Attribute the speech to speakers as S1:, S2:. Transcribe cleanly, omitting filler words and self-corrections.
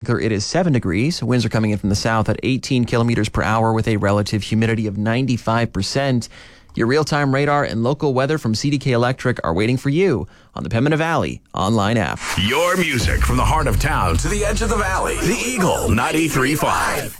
S1: Winkler, it is 7 degrees. Winds are coming in from the south at 18 kilometers per hour with a relative humidity of 95%. Your real-time radar and local weather from CDK Electric are waiting for you on the Pembina Valley online app.
S2: Your music from the heart of town to the edge of the valley. The Eagle 93.5.